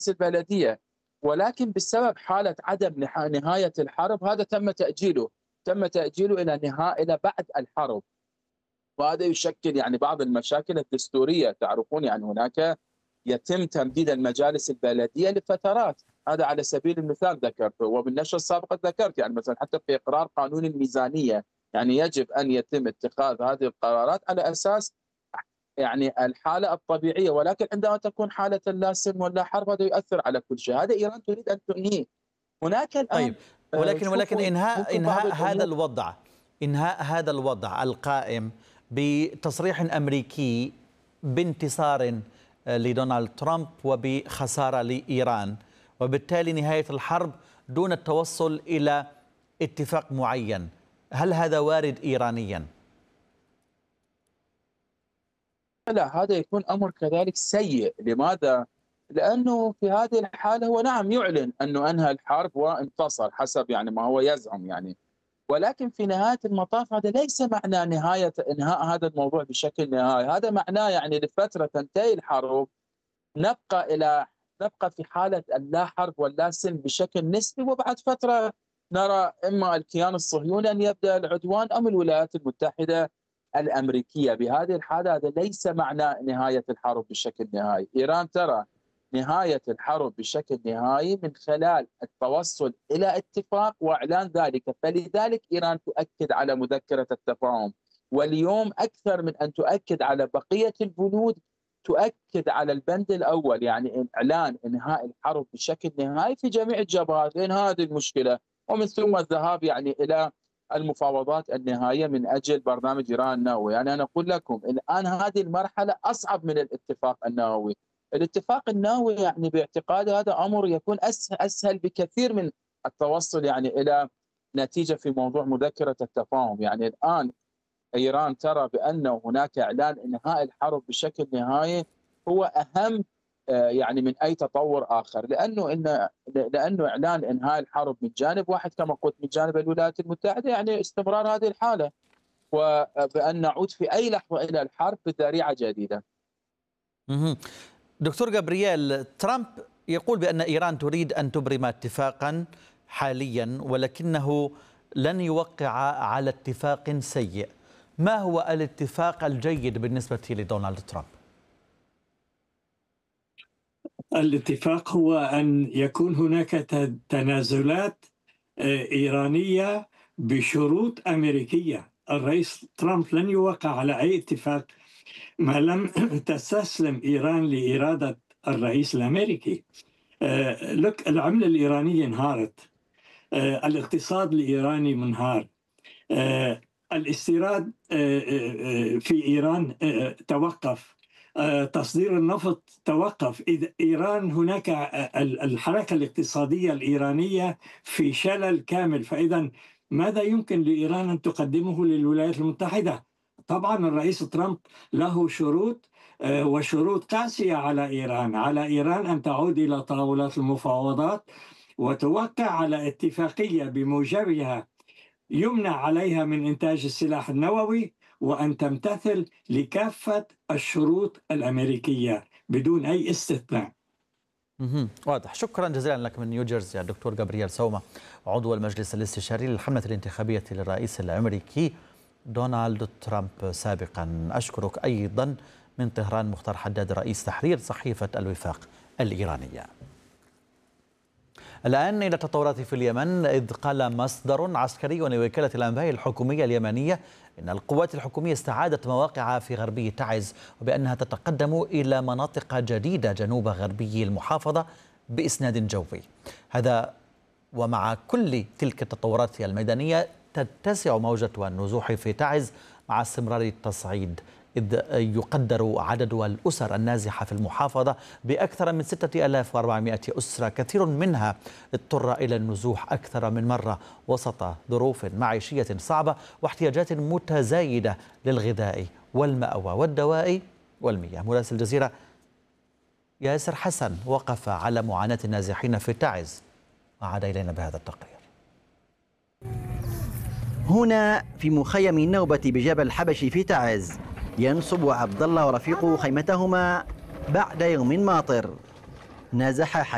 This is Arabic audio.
البلدية، ولكن بسبب حالة عدم نهاية الحرب هذا تم تأجيله إلى بعد الحرب. وهذا يشكل يعني بعض المشاكل الدستورية. تعرفون يعني هناك يتم تمديد المجالس البلدية لفترات، هذا على سبيل المثال ذكرته، وبالنشرة السابقة ذكرت يعني مثلا حتى في إقرار قانون الميزانية يعني يجب أن يتم اتخاذ هذه القرارات على أساس يعني الحالة الطبيعية، ولكن عندما تكون حالة لا سلم ولا حرب هذا يؤثر على كل شيء. هذا إيران تريد أن تنهيه. هناك طيب، الآن ولكن شوفوا إنهاء ممكن بعض إنهاء هذا الأمور. الوضع، إنهاء هذا الوضع القائم بتصريح أمريكي بانتصار لدونالد ترامب وبخسارة لإيران، وبالتالي نهاية الحرب دون التوصل إلى اتفاق معين، هل هذا وارد إيرانيا؟ لا، هذا يكون أمر كذلك سيء. لماذا؟ لأنه في هذه الحالة هو نعم يعلن أنه أنهى الحرب وانتصر حسب يعني ما هو يزعم يعني، ولكن في نهاية المطاف هذا ليس معنى إنهاء هذا الموضوع بشكل نهائي. هذا معناه يعني لفترة تنتهي الحرب نبقى إلى نبقى في حالة اللا حرب واللا سلم بشكل نسبي، وبعد فترة نرى إما الكيان الصهيوني أن يبدأ العدوان أم الولايات المتحدة الأمريكية. بهذه الحالة هذا ليس معنى نهاية الحرب بشكل نهائي. إيران ترى نهاية الحرب بشكل نهائي من خلال التوصل إلى اتفاق وإعلان ذلك، فلذلك إيران تؤكد على مذكرة التفاهم، واليوم أكثر من أن تؤكد على بقية البنود تؤكد على البند الأول يعني إعلان إنهاء الحرب بشكل نهائي في جميع الجبهات لإنهاء هذه المشكلة، ومن ثم الذهاب يعني إلى المفاوضات النهائية من أجل برنامج إيران النووي. يعني أنا أقول لكم الآن هذه المرحلة أصعب من الاتفاق النووي. الاتفاق النووي يعني باعتقادي هذا أمر يكون أسهل بكثير من التوصل يعني إلى نتيجة في موضوع مذكرة التفاهم. يعني الآن إيران ترى بأن هناك إعلان إنهاء الحرب بشكل نهائي هو أهم يعني من أي تطور آخر، لأنه إعلان إنهاء الحرب من جانب واحد كما قلت من جانب الولايات المتحدة يعني استمرار هذه الحالة، وبأن نعود في أي لحظة إلى الحرب بذريعة جديدة. دكتور جابرييل، ترامب يقول بأن إيران تريد أن تبرم اتفاقا حاليا ولكنه لن يوقع على اتفاق سيء. ما هو الاتفاق الجيد بالنسبة لدونالد ترامب؟ الاتفاق هو أن يكون هناك تنازلات إيرانية بشروط أمريكية. الرئيس ترامب لن يوقع على أي اتفاق ما لم تستسلم إيران لإرادة الرئيس الأمريكي. العملة الإيرانية انهارت، الاقتصاد الإيراني منهار، الاستيراد في إيران توقف، تصدير النفط توقف. إذا إيران هناك الحركة الاقتصادية الإيرانية في شلل كامل، فإذا ماذا يمكن لإيران أن تقدمه للولايات المتحدة؟ طبعا الرئيس ترامب له شروط وشروط قاسية على إيران أن تعود إلى طاولات المفاوضات وتوقع على اتفاقية بموجبها يمنع عليها من إنتاج السلاح النووي وأن تمتثل لكافة الشروط الأمريكية بدون أي استثناء. واضح. شكرا جزيلا لك من نيوجيرسي الدكتور جابرييل سومة، عضو المجلس الاستشاري للحملة الانتخابية للرئيس الأمريكي دونالد ترامب سابقا. أشكرك أيضا من طهران مختار حداد رئيس تحرير صحيفة الوفاق الإيرانية. الآن إلى التطورات في اليمن، إذ قال مصدر عسكري لوكالة الأنباء الحكومية اليمنية إن القوات الحكومية استعادت مواقع في غربي تعز وبأنها تتقدم إلى مناطق جديدة جنوب غربي المحافظة بإسناد جوي. هذا ومع كل تلك التطورات الميدانية تتسع موجة النزوح في تعز مع استمرار التصعيد، إذ يقدر عدد الأسر النازحة في المحافظة بأكثر من 6400 أسرة، كثير منها اضطر إلى النزوح أكثر من مرة وسط ظروف معيشية صعبة واحتياجات متزايدة للغذاء والمأوى والدواء والمياه. مراسل الجزيرة ياسر حسن وقف على معاناة النازحين في تعز وعاد إلينا بهذا التقرير. هنا في مخيم النوبة بجبل حبشي في تعز ينصب عبد الله ورفيقه خيمتهما بعد يوم ماطر. نازح